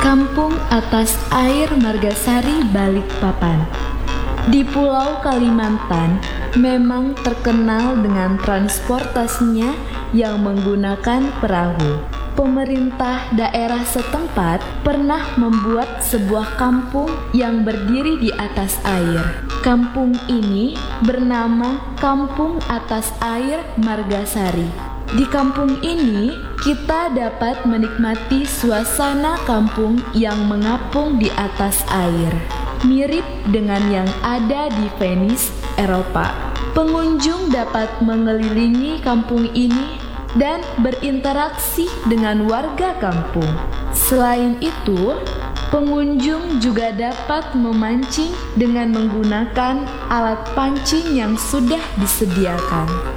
Kampung Atas Air Margasari, Balikpapan. Di Pulau Kalimantan memang terkenal dengan transportasinya yang menggunakan perahu. Pemerintah daerah setempat pernah membuat sebuah kampung yang berdiri di atas air. Kampung ini bernama Kampung Atas Air Margasari. Di kampung ini, kita dapat menikmati suasana kampung yang mengapung di atas air, mirip dengan yang ada di Venice, Eropa. Pengunjung dapat mengelilingi kampung ini dan berinteraksi dengan warga kampung. Selain itu, pengunjung juga dapat memancing dengan menggunakan alat pancing yang sudah disediakan.